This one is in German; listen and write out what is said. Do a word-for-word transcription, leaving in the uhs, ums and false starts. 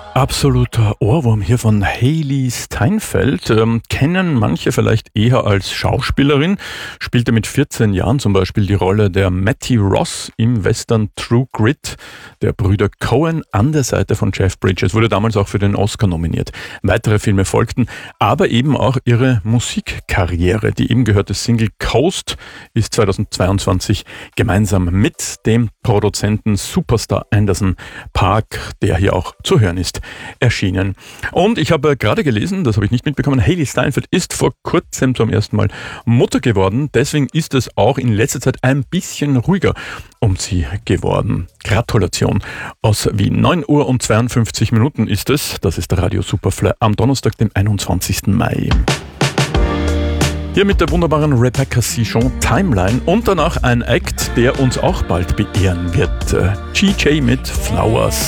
Absoluter Ohrwurm hier von Hailee Steinfeld. Ähm, kennen manche vielleicht eher als Schauspielerin. Spielte mit vierzehn Jahren zum Beispiel die Rolle der Mattie Ross im Western True Grit der Brüder Coen an der Seite von Jeff Bridges. Wurde damals auch für den Oscar nominiert. Weitere Filme folgten, aber eben auch ihre Musikkarriere. Die eben gehörte Single Coast ist zweitausendzweiundzwanzig gemeinsam mit dem Produzenten Superstar Anderson Paak, der hier auch zu hören ist, erschienen. Und ich habe gerade gelesen, das habe ich nicht mitbekommen, Hailee Steinfeld ist vor kurzem zum ersten Mal Mutter geworden. Deswegen ist es auch in letzter Zeit ein bisschen ruhiger um sie geworden. Gratulation aus Wien. neun Uhr und zweiundfünfzig Minuten ist es. Das ist der Radio Superfly am Donnerstag, dem einundzwanzigsten Mai. Hier mit der wunderbaren Rebecca Sichon Timeline und danach ein Act, der uns auch bald beehren wird. G J mit Flowers.